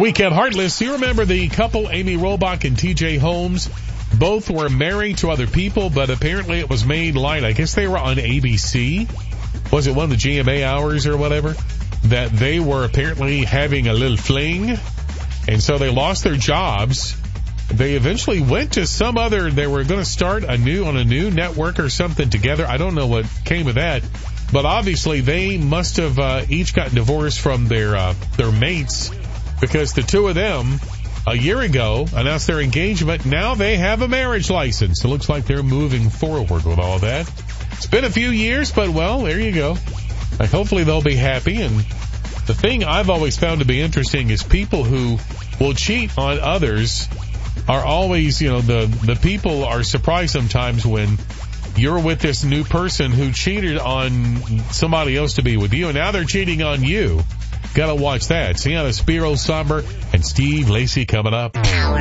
Weekend Heartless. You remember the couple, Amy Robach and TJ Holmes? Both were married to other people, but apparently it was made light. I guess they were on ABC. Was it one of the GMA hours or whatever? That they were apparently having a little fling. And so they lost their jobs. They eventually went to some other, they were going to start on a new network or something together. I don't know what came of that. But obviously they must have each gotten divorced from their mates, because the two of them a year ago announced their engagement. Now they have a marriage license. It looks like they're moving forward with all that. It's been a few years, but well, there you go. Hopefully they'll be happy. And the thing I've always found to be interesting is people who will cheat on others are always, the people are surprised sometimes when you're with this new person who cheated on somebody else to be with you, and now they're cheating on you. Gotta watch that. Sienna Spiro Somber and Steve Lacy coming up.